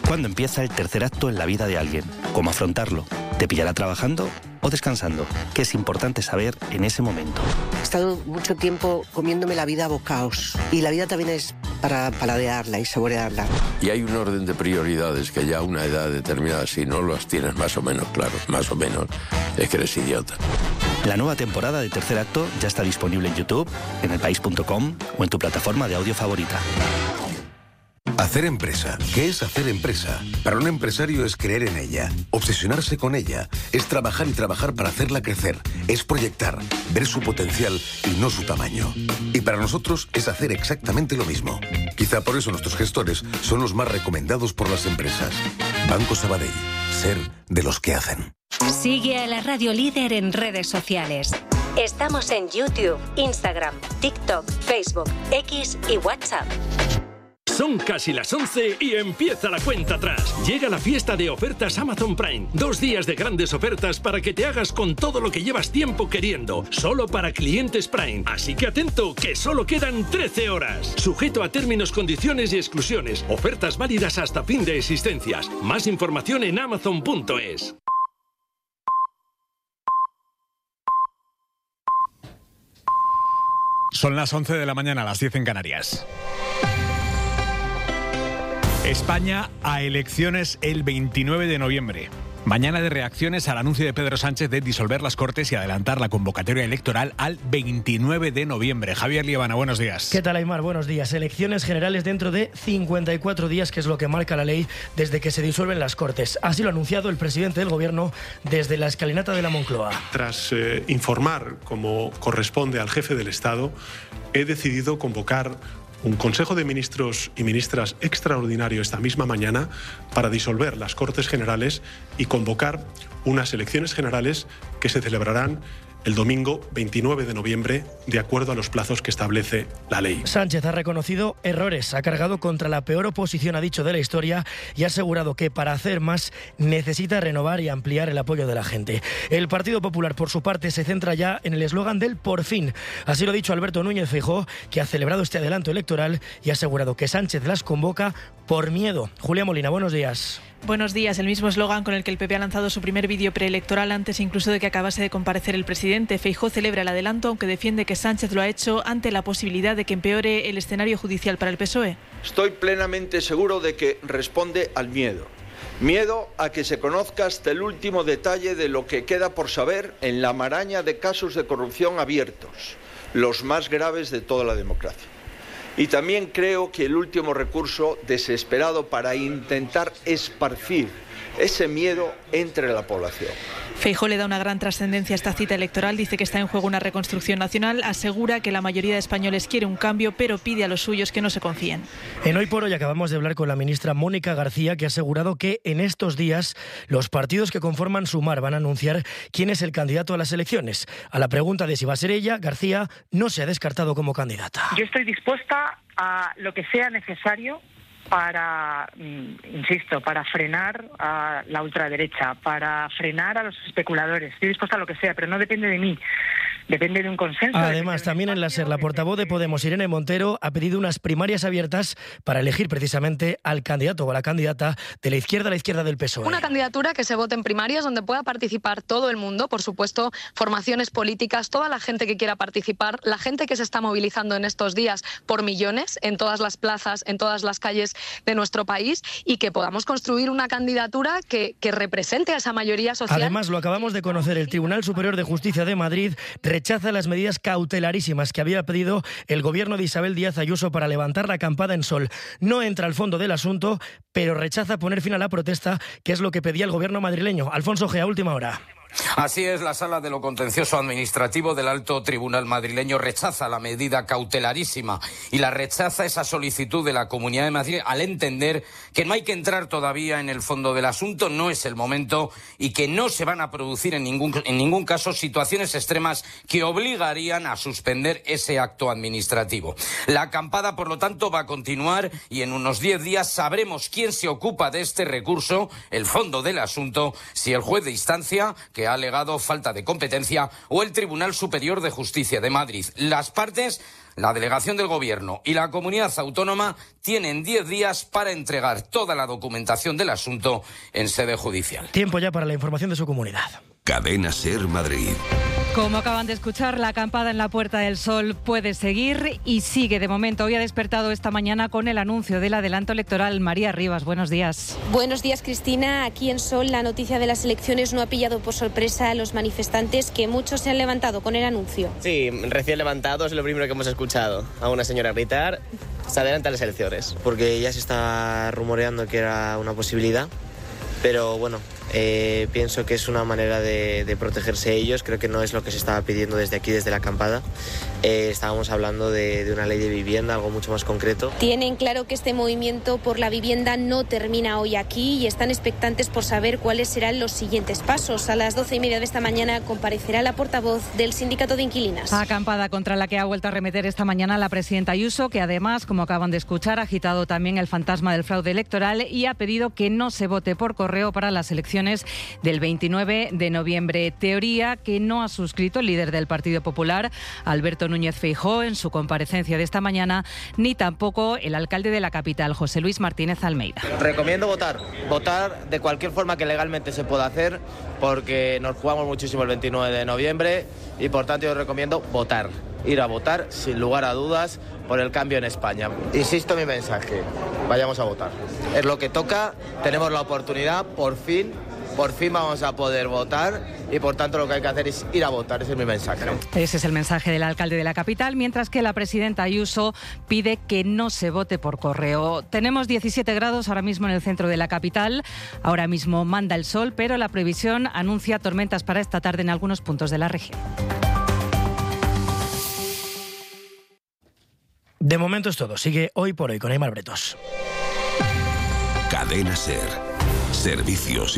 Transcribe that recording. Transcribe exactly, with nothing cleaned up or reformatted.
¿Cuándo empieza el tercer acto en la vida de alguien? ¿Cómo afrontarlo? ¿Te pillará trabajando o descansando? ¿Qué es importante saber en ese momento? He estado mucho tiempo comiéndome la vida a bocaos. Y la vida también es para paladearla y saborearla. Y hay un orden de prioridades que ya a una edad determinada, si no las tienes más o menos claro, más o menos, es que eres idiota. La nueva temporada de Tercer Acto ya está disponible en YouTube, en elpaís punto com o en tu plataforma de audio favorita. Hacer empresa. ¿Qué es hacer empresa? Para un empresario es creer en ella, obsesionarse con ella, es trabajar y trabajar para hacerla crecer, es proyectar, ver su potencial y no su tamaño. Y para nosotros es hacer exactamente lo mismo. Quizá por eso nuestros gestores son los más recomendados por las empresas. Banco Sabadell. Ser de los que hacen. Sigue a la Radio Líder en redes sociales. Estamos en YouTube, Instagram, TikTok, Facebook, X y WhatsApp. Son casi las once y empieza la cuenta atrás. Llega la fiesta de ofertas Amazon Prime. Dos días de grandes ofertas para que te hagas con todo lo que llevas tiempo queriendo. Solo para clientes Prime. Así que atento, que solo quedan trece horas. Sujeto a términos, condiciones y exclusiones. Ofertas válidas hasta fin de existencias. Más información en amazon punto es. Son las once de la mañana, las diez en Canarias. España a elecciones el veintinueve de noviembre. Mañana de reacciones al anuncio de Pedro Sánchez de disolver las Cortes y adelantar la convocatoria electoral al veintinueve de noviembre. Javier Liebana, buenos días. ¿Qué tal, Aymar? Buenos días. Elecciones generales dentro de cincuenta y cuatro días, que es lo que marca la ley desde que se disuelven las Cortes. Así lo ha anunciado el presidente del Gobierno desde la escalinata de la Moncloa. Tras eh, informar, como corresponde al jefe del Estado, he decidido convocar un Consejo de Ministros y Ministras extraordinario esta misma mañana para disolver las Cortes Generales y convocar unas elecciones generales que se celebrarán el domingo veintinueve de noviembre, de acuerdo a los plazos que establece la ley. Sánchez ha reconocido errores, ha cargado contra la peor oposición, ha dicho, de la historia, y ha asegurado que para hacer más necesita renovar y ampliar el apoyo de la gente. El Partido Popular, por su parte, se centra ya en el eslogan del por fin. Así lo ha dicho Alberto Núñez Feijóo, que ha celebrado este adelanto electoral y ha asegurado que Sánchez las convoca por miedo. Julia Molina, buenos días. Buenos días. El mismo eslogan con el que el P P ha lanzado su primer vídeo preelectoral antes incluso de que acabase de comparecer el presidente. Feijóo celebra el adelanto, aunque defiende que Sánchez lo ha hecho ante la posibilidad de que empeore el escenario judicial para el P S O E. Estoy plenamente seguro de que responde al miedo. Miedo a que se conozca hasta el último detalle de lo que queda por saber en la maraña de casos de corrupción abiertos, los más graves de toda la democracia. Y también creo que el último recurso desesperado para intentar esparcir ese miedo entre la población. Feijóo le da una gran trascendencia a esta cita electoral, dice que está en juego una reconstrucción nacional, asegura que la mayoría de españoles quiere un cambio, pero pide a los suyos que no se confíen. En Hoy por Hoy acabamos de hablar con la ministra Mónica García, que ha asegurado que en estos días los partidos que conforman Sumar van a anunciar quién es el candidato a las elecciones. A la pregunta de si va a ser ella, García no se ha descartado como candidata. Yo estoy dispuesta a lo que sea necesario para, insisto, para frenar a la ultraderecha, para frenar a los especuladores. Estoy dispuesta a lo que sea, pero no depende de mí. Depende de un consenso. Además, también en la SER, la portavoz de Podemos, Irene Montero, ha pedido unas primarias abiertas para elegir precisamente al candidato o a la candidata de la izquierda a la izquierda del P S O E. Una candidatura que se vote en primarias donde pueda participar todo el mundo, por supuesto, formaciones políticas, toda la gente que quiera participar, la gente que se está movilizando en estos días por millones en todas las plazas, en todas las calles de nuestro país, y que podamos construir una candidatura que, que represente a esa mayoría social. Además, lo acabamos de conocer, el Tribunal Superior de Justicia de Madrid rechaza las medidas cautelarísimas que había pedido el gobierno de Isabel Díaz Ayuso para levantar la acampada en Sol. No entra al fondo del asunto, pero rechaza poner fin a la protesta, que es lo que pedía el gobierno madrileño. Alfonso Gea, última hora. Así es, la Sala de lo Contencioso Administrativo del Alto Tribunal madrileño rechaza la medida cautelarísima y la rechaza esa solicitud de la Comunidad de Madrid, al entender que no hay que entrar todavía en el fondo del asunto, no es el momento, y que no se van a producir en ningún, en ningún caso situaciones extremas que obligarían a suspender ese acto administrativo. La acampada, por lo tanto, va a continuar y en unos diez días sabremos quién se ocupa de este recurso, el fondo del asunto, si el juez de instancia, que que ha alegado falta de competencia, o el Tribunal Superior de Justicia de Madrid. Las partes, la delegación del Gobierno y la comunidad autónoma, tienen diez días para entregar toda la documentación del asunto en sede judicial. Tiempo ya para la información de su comunidad. Cadena SER Madrid. Como acaban de escuchar, la acampada en la Puerta del Sol puede seguir y sigue de momento. Hoy ha despertado esta mañana con el anuncio del adelanto electoral. María Rivas, buenos días. Buenos días, Cristina. Aquí en Sol, la noticia de las elecciones no ha pillado por sorpresa a los manifestantes, que muchos se han levantado con el anuncio. Sí, recién levantados, es lo primero que hemos escuchado. A una señora gritar, se adelantan las elecciones. Porque ya se está rumoreando que era una posibilidad, pero bueno... Eh, pienso que es una manera de, de protegerse ellos. Creo que no es lo que se estaba pidiendo desde aquí, desde la acampada. Eh, estábamos hablando de, de una ley de vivienda, algo mucho más concreto. Tienen claro que este movimiento por la vivienda no termina hoy aquí y están expectantes por saber cuáles serán los siguientes pasos. A las doce y media de esta mañana comparecerá la portavoz del sindicato de inquilinas. Acampada contra la que ha vuelto a arremeter esta mañana la presidenta Ayuso, que además, como acaban de escuchar, ha agitado también el fantasma del fraude electoral y ha pedido que no se vote por correo para las elecciones del veintinueve de noviembre. Teoría que no ha suscrito el líder del Partido Popular, Alberto Núñez Feijóo, en su comparecencia de esta mañana, ni tampoco el alcalde de la capital, José Luis Martínez Almeida. Recomiendo votar, votar de cualquier forma que legalmente se pueda hacer, porque nos jugamos muchísimo el veintinueve de noviembre y por tanto yo recomiendo votar, ir a votar sin lugar a dudas por el cambio en España. Insisto en mi mensaje, vayamos a votar. Es lo que toca, tenemos la oportunidad, por fin, por fin vamos a poder votar y por tanto lo que hay que hacer es ir a votar, ese es mi mensaje. Ese es el mensaje del alcalde de la capital, mientras que la presidenta Ayuso pide que no se vote por correo. Tenemos diecisiete grados ahora mismo en el centro de la capital, ahora mismo manda el sol, pero la previsión anuncia tormentas para esta tarde en algunos puntos de la región. De momento es todo. Sigue Hoy por Hoy con Aimar Bretos. Cadena SER. Servicios